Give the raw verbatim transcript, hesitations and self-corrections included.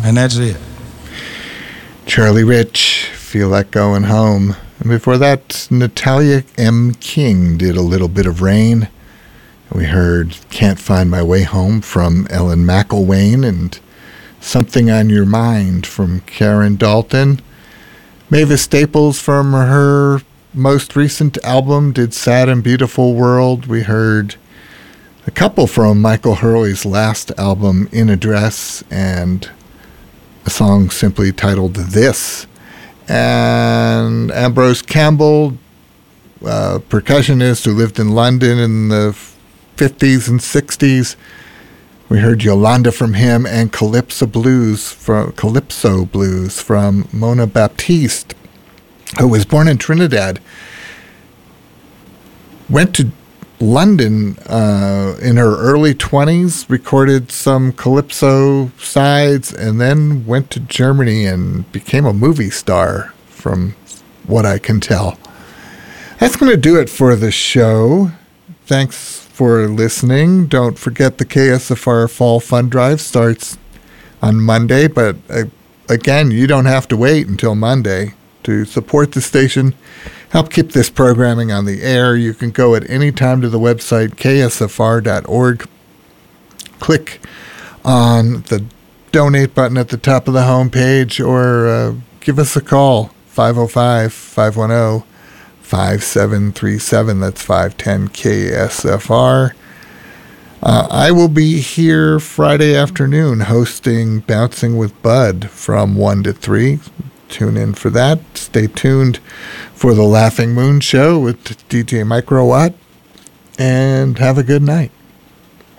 and that's it. Charlie Rich, Feel Like Going Home. And before that, Natalia M. King did A Little Bit of Rain. We heard Can't Find My Way Home from Ellen McElwain and Something on Your Mind from Karen Dalton. Mavis Staples from her most recent album did Sad and Beautiful World. We heard a couple from Michael Hurley's last album, In a Dress, and a song simply titled This. And Ambrose Campbell, uh, percussionist who lived in London in the fifties and sixties. We heard Yolanda from him and Calypso Blues from Calypso Blues from Mona Baptiste, who was born in Trinidad. Went to London uh, in her early twenties, recorded some calypso sides, and then went to Germany and became a movie star, from what I can tell. That's going to do it for the show. Thanks for listening. Don't forget the K S F R Fall Fund Drive starts on Monday, but uh, again, you don't have to wait until Monday to support the station. Help keep this programming on the air. You can go at any time to the website, K S F R dot org. Click on the donate button at the top of the homepage, or uh, give us a call, five oh five, five one zero, five seven three seven. That's five one zero K S F R. Uh, I will be here Friday afternoon hosting Bouncing with Bud from one to three. Tune in for that. Stay tuned for the Laughing Moon Show with D J Microwatt, and have a good night.